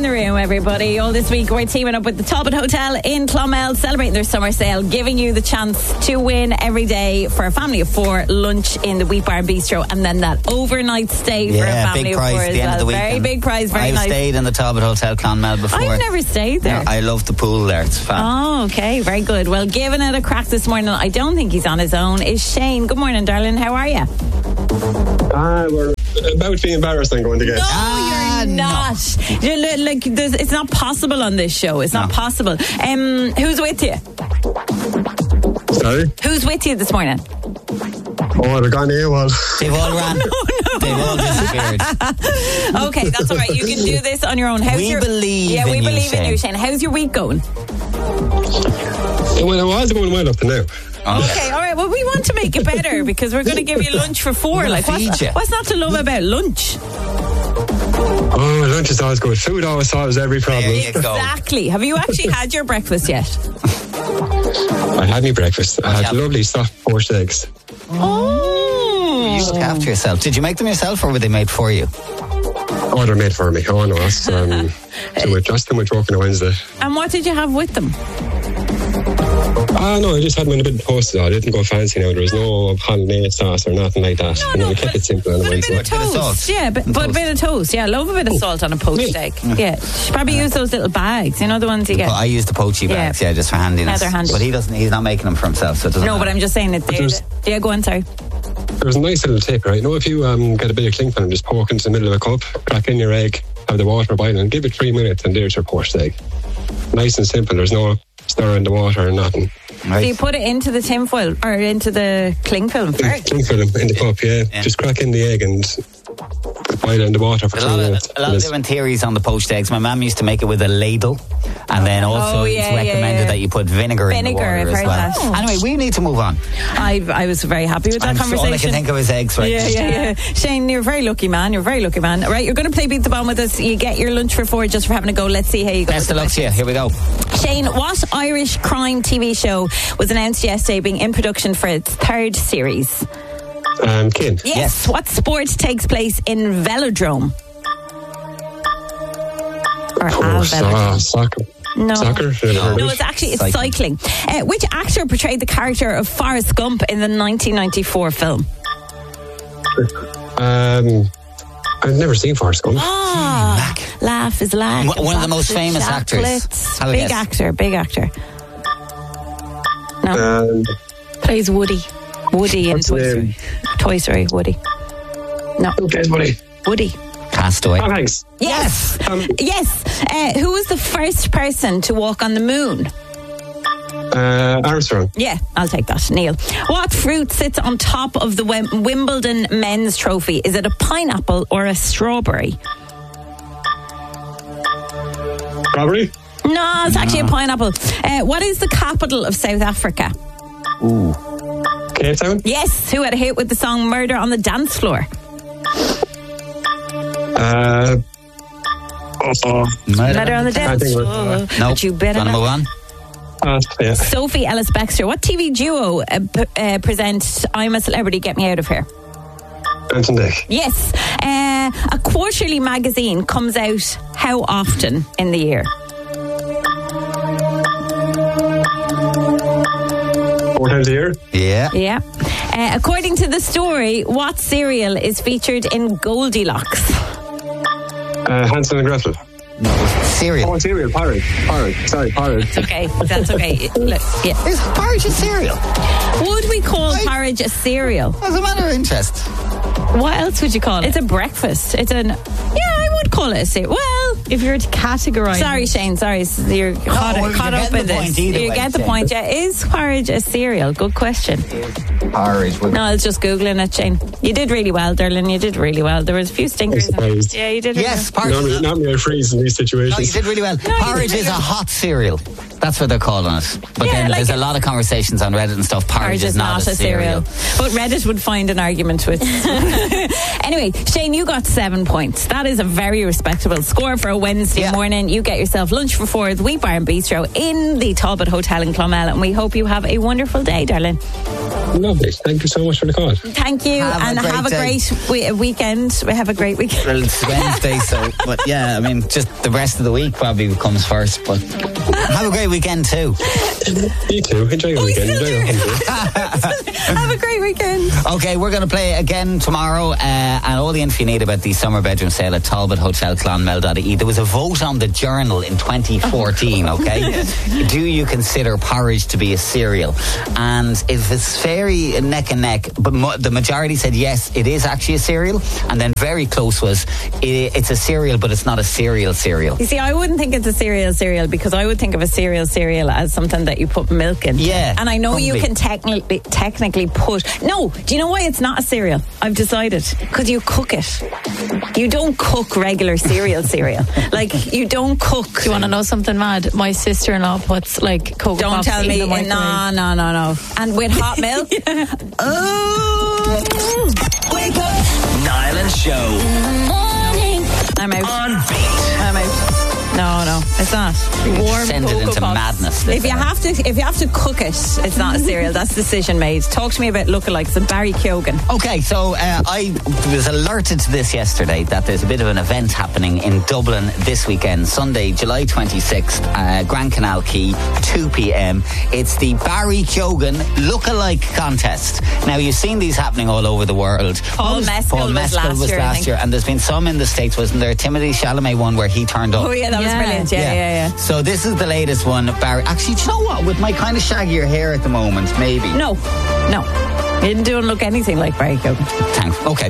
in the room, everybody. All this week, we're teaming up with the Talbot Hotel in Clonmel, celebrating their summer sale, giving you the chance to win every day for a family of 4 lunch in the Wheat Bar Bistro, and then that overnight stay for a family big of prize 4 at as the end well. of the week. Very big prize, very I've nice. stayed in the Talbot Hotel Clonmel before. I've never stayed there. I love the pool there. It's fun. Oh, okay, very good. Well, giving it a crack this morning, I don't think he's on his own, is Shane. Good morning, darling. How are you? We're about to be embarrassed and going to get. No, you're not. It's not possible on this show. It's not possible. Who's with you? Sorry? Who's with you this morning? Oh, they're gone AWOL. They've all ran. They've all disappeared. Okay, that's all right. You can do this on your own. We believe Yeah, we in you, believe in you, Shane. Shane. How's your week going? Well, it was going well up to now. Okay, all right. Well, we want to make it better because we're going to give you lunch for 4. Like, what's not to love about lunch? Oh, lunch is always good. Food always solves every problem. There you go. Exactly. Have you actually had your breakfast yet? I had my breakfast. I had lovely soft poached eggs. Oh. You look after yourself. Did you make them yourself or were they made for you? Oh, they're made for me. Oh, no. That's just too much work on a Wednesday. And what did you have with them? No, I just had them in a bit of toast. I didn't go fancy now. There was no hollandaise sauce or nothing like that. We kept it simple on a But a Wednesday. bit of toast. Yeah, but a bit of toast. Yeah, I love a bit of salt on a poached egg. Yeah. You should probably use those little bags. You know, the ones you get. Well, I use the poachy bags, just for handiness. They're handy. But he's not making them for himself, so it doesn't No, but matter. I'm just saying that. Yeah, go on, sorry. There's a nice little tip, right? You know, if you get a bit of cling film, just poke into the middle of a cup, crack in your egg, have the water boiling, and give it 3 minutes, and there's your poached egg. Nice and simple. There's no stir in the water or nothing. Right. So you put it into the tin foil or into the cling film first? Cling film in the cup, yeah. Just crack in the egg and boil it in the water for 3 minutes. A lot of different theories on the poached eggs. My mum used to make it with a ladle, and then also it's recommended that you put vinegar in the water I've as heard well. that. Anyway, we need to move on. I was very happy with that conversation. All I can think of is eggs right now. Yeah. Shane, you're a very lucky man. You're a very lucky man. Right, you're going to play Beat the Bomb with us. You get your lunch for 4 just for having a go. Let's see how you go. Best of luck to you. Here we go. Shane, what Irish crime TV show was announced yesterday being in production for its 3rd series? Kin. Yes. What sport takes place in Velodrome? Or Velodrome? Soccer. No. Soccer? No, it's cycling. Which actor portrayed the character of Forrest Gump in the 1994 film? I've never seen Forrest Gump. Laugh is lack. One of the most famous actors. Big actor. No. Plays Woody. Woody in Toy Story. Toy Story, Woody. No. Okay, Woody. Castaway. Oh, thanks. Yes. Yes. Who was the first person to walk on the moon? Armstrong. Yeah, I'll take that. Neil. What fruit sits on top of the Wimbledon men's trophy? Is it a pineapple or a strawberry? Strawberry? No, it's actually a pineapple. What is the capital of South Africa? Ooh. Cape Town? Yes. Who had a hit with the song Murder on the Dance Floor? Murder on the Dance Floor. Nope. But you better Gonna not. move on. Sophie Ellis-Bextor. What TV duo present I'm a Celebrity, Get Me Out of Here? Ant and Dec. Yes. A quarterly magazine comes out how often in the year? 4 times a year? Yeah. Yeah. According to the story, what cereal is featured in Goldilocks? Hansel and Gretel. Cereal. Oh, cereal. Porridge. Sorry, porridge. Okay, that's okay. Look, yeah. Is porridge a cereal? Would we call porridge a cereal? As a matter of interest. What else would you call it? It's a breakfast. I would call it a cereal. Well, if you're to categorise. Sorry, Shane. Sorry, you're caught up in this. You get the point. Yeah, is porridge a cereal? Good question. Porridge. No, I was just googling it, Shane. You did really well, darling. You did really well. There was a few stinkers. Yeah, you did. Yes, really well. porridge. Not me, I freeze in these situations. No, you did really well. Porridge is a hot cereal. That's what they're calling it. But then there's a lot of conversations on Reddit and stuff. Porridge is not a cereal. But Reddit would find an argument with. Anyway, Shane, you got 7 points. That is a very respectable score for a Wednesday morning. You get yourself lunch for 4 at the Wheat Bar and Bistro in the Talbot Hotel in Clonmel, and we hope you have a wonderful day, darling. Lovely. Thank you so much for the call. Thank you, and have a great weekend. We have a great weekend. Well, it's Wednesday, but yeah, I mean, just the rest of the week probably comes first, but have a great weekend too. You too. Enjoy your weekend. Enjoy your holiday. Have a great weekend. Okay, we're going to play again tomorrow, and all the info you need about the summer bedroom sale at Talbot Hotel Clonmel.ie. There was a vote on the Journal in 2014, okay? Do you consider porridge to be a cereal? And if it's very neck and neck, but the majority said yes, it is actually a cereal, and then very close was it's a cereal, but it's not a cereal. You see, I wouldn't think it's a cereal because I would think of a cereal as something that you put milk in. Yeah. And I know you can technically put... No, do you know why it's not a cereal? I've decided. Because you cook it. You don't cook regular cereal. Like, you don't cook. Do you want to know something mad? My sister-in-law puts, like, Cocoa Don't Pops tell in me. the microwave. No. And with hot milk? Oh! Wake up. Niall and Show. In the morning. I'm out. On beat. I'm out. No, it's not. Warm Send it Cocoa into Pops. madness. If you have to cook it, it's not a cereal. That's decision made. Talk to me about lookalikes and Barry Keoghan. Okay, so I was alerted to this yesterday that there's a bit of an event happening in Dublin this weekend, Sunday, July 26th, Grand Canal Quay, 2 p.m. It's the Barry Keoghan lookalike contest. Now, you've seen these happening all over the world. Paul Mescal was last year, and there's been some in the States. Wasn't there a Timothy Chalamet one where he turned up? Oh, yeah, that was brilliant. Yeah. So this is the latest one, Barry. Actually, do you know what? With my kind of shaggier hair at the moment, maybe. No. You don't look anything like Barry Keoghan. Thanks. Okay.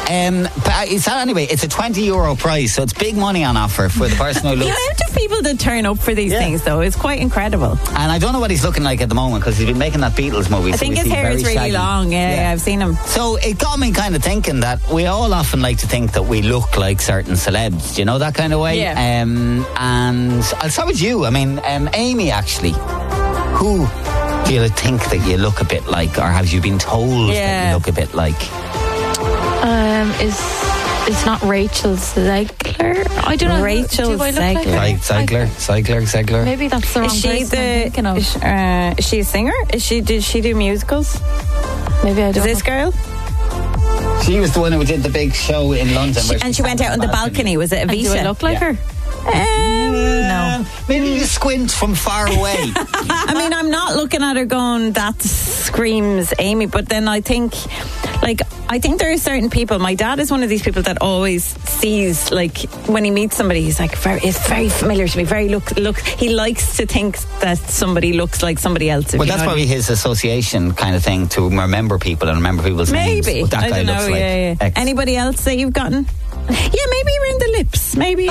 Anyway, it's a €20 prize, so it's big money on offer for the person who The looks. amount of people that turn up for these things, though, is quite incredible. And I don't know what he's looking like at the moment because he's been making that Beatles movie. I think his hair is really long. Yeah, I've seen him. So it got me kind of thinking that we all often like to think that we look like certain celebs. Do you know that kind of way? Yeah. And I'll start with you. I mean, Amy, actually, who do you think that you look a bit like, or have you been told that you look a bit like? It's not Rachel Zegler? I don't know. Rachel Do I look like her? Zegler. Maybe that's the wrong person I'm thinking of. Is she a singer? Did she do musicals? Maybe I don't Is this girl? She was the one who did the big show in London. And she went out on the balcony. Was it Evita? Do I look like her? No. Maybe you squint from far away. I mean, I'm not looking at her going, that screams Amy, but then I think there are certain people. My dad is one of these people that always sees, like, when he meets somebody, he's like, it's very familiar to me. He likes to think that somebody looks like somebody else. Well, that's probably his association kind of thing, to remember people and remember people's names. Maybe. What that guy I don't know. looks like. Yeah. Anybody else that you've gotten? Yeah, maybe around the lips. Maybe.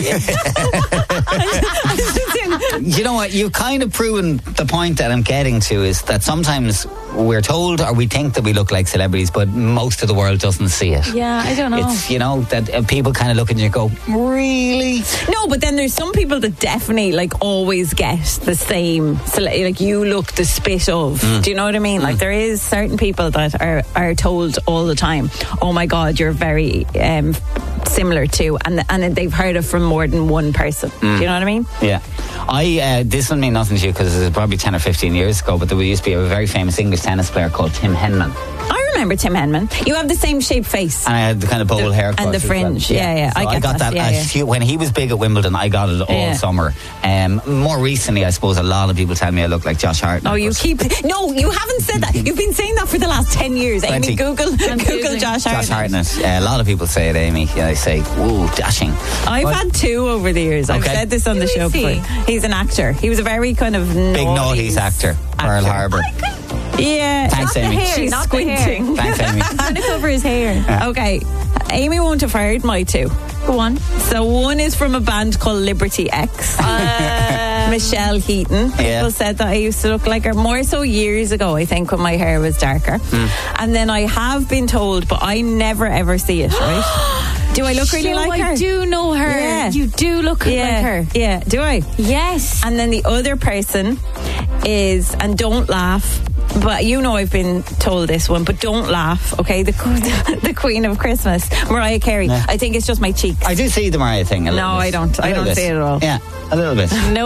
You know what? You've kind of proven the point that I'm getting to, is that sometimes we're told or we think that we look like celebrities, but most of the world doesn't see it. Yeah, I don't know. It's, that people kind of look at you and go, really? No, but then there's some people that definitely, like, always get the same. So, like, you look the spit of. Do you know what I mean? Like, there is certain people that are told all the time, oh my God, you're very similar to, and they've heard it from more than one person. Do you know what I mean? Yeah. This will mean nothing to you because it's probably 10 or 15 years ago, but there used to be a very famous English tennis player called Tim Henman. I remember Tim Henman. You have the same shaped face. And I had the kind of bowl haircut. And the fringe. Well. Yeah. So I got that. When he was big at Wimbledon, I got it all summer. More recently, I suppose a lot of people tell me I look like Josh Hartnett. Oh, you haven't said that. You've been saying that for the last 10 years. Amy, Google Josh Hartnett. Josh Hartnett. A lot of people say it, Amy. They say, ooh, dashing. I've had two over the years. I've said this on the show before. He's an actor. He was a very kind of big noughties actor. Pearl Harbor. Yeah. Thanks, Amy. She's squinting. Thanks, Amy. I'm going to cover his hair. Okay. Amy won't have heard my two. Go on. So one is from a band called Liberty X. Michelle Heaton. People said that I used to look like her, more so years ago, I think, when my hair was darker. And then I have been told, but I never ever see it, right? Do I look really like her? I do know her. Yeah. You do look like her. Yeah. Do I? Yes. And then the other person is, and don't laugh, but I've been told this one, but don't laugh, okay? The Queen of Christmas, Mariah Carey. Yeah. I think it's just my cheeks. I do see the Mariah thing a little bit. No, I don't. I don't see it at all. Yeah, a little bit. Nope.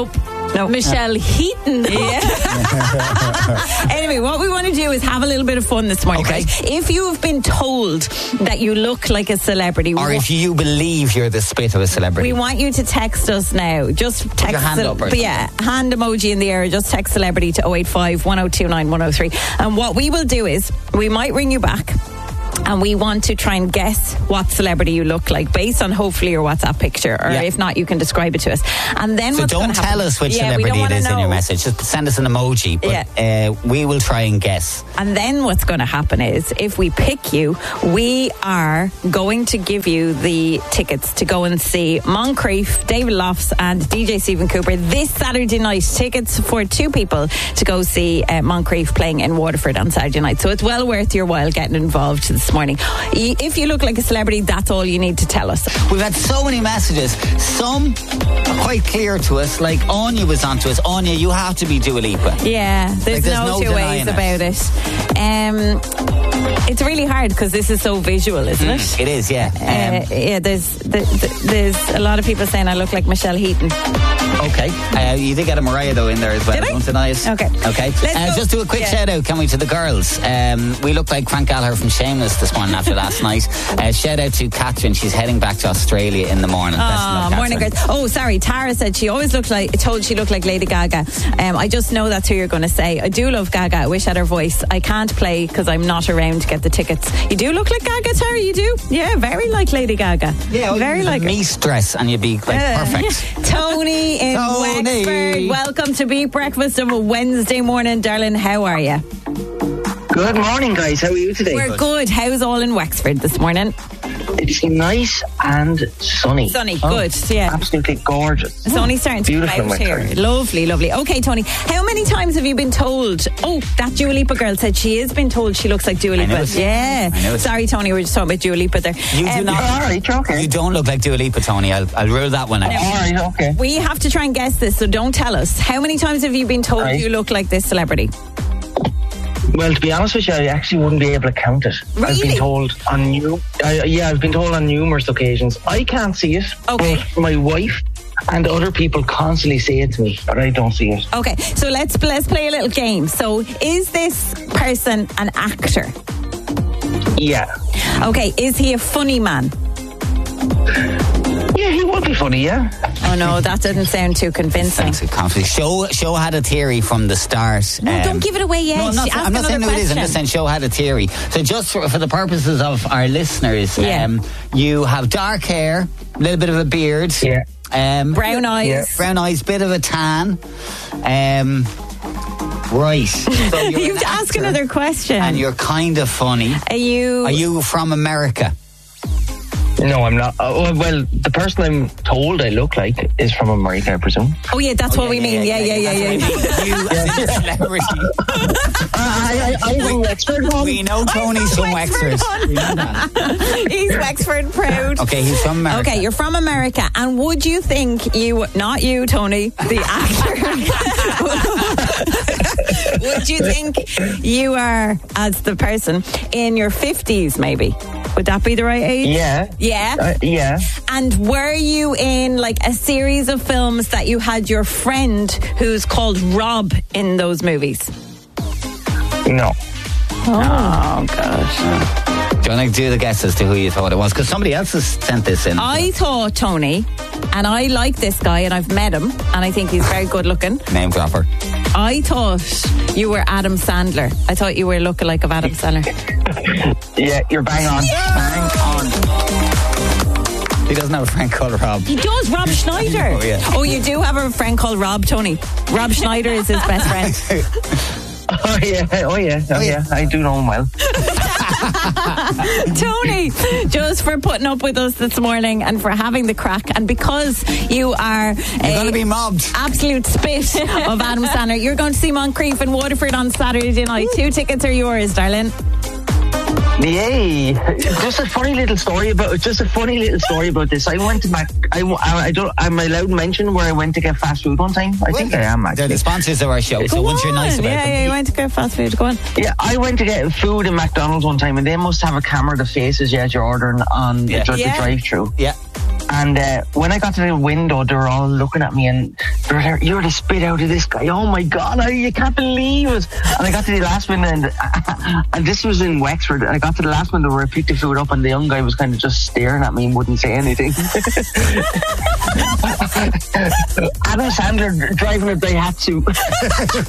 No. Michelle Heaton. Anyway, what we want to do is have a little bit of fun this morning. Okay. Right? If you have been told that you look like a celebrity, Or if you believe you're the spit of a celebrity. we want you to text us now. Just text your hand up or something. hand emoji in the air. Just text celebrity to 085 1029 103. And what we will do is we might ring you back. And we want to try and guess what celebrity you look like based on hopefully your WhatsApp picture, or if not, you can describe it to us. And then So don't tell us which celebrity it is in your message. Just send us an emoji. But we will try and guess. And then what's going to happen is, if we pick you, we are going to give you the tickets to go and see Moncrief, David Lofts and DJ Stephen Cooper this Saturday night. Tickets for 2 people to go see Moncrief playing in Waterford on Saturday night. So it's well worth your while getting involved this morning. If you look like a celebrity, that's all you need to tell us. We've had so many messages. Some are quite clear to us. Like Anya was on to us. Anya, you have to be Dua Lipa. Yeah, there's no two ways about it. It's really hard because this is so visual, isn't it? It is, yeah. There's a lot of people saying I look like Michelle Heaton. Okay. You did get a Mariah, though, in there as well. Did I? Don't deny it. Okay. Let's go. Just do a quick shout out, can we, to the girls. We look like Frank Gallagher from Shameless this morning after last night. Shout out to Catherine. She's heading back to Australia in the morning. Morning, girls. Oh, sorry. Tara said she always told she looked like Lady Gaga. I just know that's who you're going to say. I do love Gaga. I wish I had her voice. I can't play because I'm not around to get the tickets. You do look like Gaga, Tara. You do. Yeah, very like Lady Gaga. Yeah, very like me dress, and you'd be like perfect. Tony in Wexford. Welcome to Beat Breakfast of a Wednesday morning, darling. How are you? Good morning, guys. How are you today? We're good. How's all in Wexford this morning? It's nice and sunny. Sunny, good, yeah. Absolutely gorgeous. It's only starting to Beautiful come out here. Wexford. Lovely, lovely. Okay, Tony, how many times have you been told, that Dua Lipa girl said she has been told she looks like Dua Lipa? I know it. Yeah. I know it. Sorry, Tony, we're just talking about Dua Lipa there. You do not. All right, okay. You don't look like Dua Lipa, Tony. I'll rule that one out. All right, okay. We have to try and guess this, so don't tell us. How many times have you been told Right. you look like this celebrity? Well, to be honest with you, I actually wouldn't be able to count it. Really? I've been told on I've been told on numerous occasions. I can't see it, Okay. but my wife and other people constantly say it to me, but I don't see it. Okay, so let's play a little game. So, is this person an actor? Yeah. Okay, is he a funny man? Yeah, he would be funny, yeah. Oh no, that didn't sound too convincing. Thanks for confidence. Show had a theory from the start. No, don't give it away yet. No, I'm not, Ask I'm not saying who another it is. I'm just question. saying Show had a theory. So just for the purposes of our listeners, you have dark hair, a little bit of a beard. Yeah. Brown eyes. Yeah. Brown eyes, bit of a tan. Right. So you're You have an to ask actor another question. And you're kind of funny. Are you from America? No, I'm not. Well, the person I'm told I look like is from America, I presume. Oh yeah, that's what we mean. Yeah. You as in a celebrity. I'm from Wexford. We know Tony's from Wexford. We know that. He's Wexford proud. Okay, he's from America. Okay, you're from America, and would you think not you, Tony, the actor, would you think you are, as the person, in your 50s maybe? Would that be the right age? Yeah. Yeah? Yeah. And were you in like a series of films that you had your friend who's called Rob in those movies? No. Oh, gosh. Do you want to do the guess as to who you thought it was? Because somebody else has sent this in. I thought Tony, and I like this guy, and I've met him, and I think he's very good looking. Name dropper. I thought you were Adam Sandler. I thought you were lookalike of Adam Sandler. Yeah, you're bang on. Bang on. He doesn't have a friend called Rob. He does, Rob Schneider. Oh, yeah. Oh, you do have a friend called Rob, Tony. Rob Schneider is his best friend. Oh yeah. I do know him well. Tony, just for putting up with us this morning and for having the crack, and because you are You're going to be mobbed. absolute spit of Adam Sandler, you're going to see Moncrief in Waterford on Saturday night. 2 tickets are yours, darling. Yay! Just a funny little story about this. I went to I'm allowed to mention where I went to get fast food one time. I think I am They're actually. the sponsors of our show, so once you're nice about them. Yeah, you went to get fast food. Go on. Yeah, I went to get food in McDonald's one time, and they must have a camera that faces you as you're ordering on the drive-through. Yeah. And when I got to the window, they were all looking at me and they were like, "You're the spit out of this guy. Oh my God, you can't believe it." And I got to the last window, and this was in Wexford. And I got to the last window where I picked the food up, and the young guy was kind of just staring at me and wouldn't say anything. Adam Sandler driving a Daihatsu.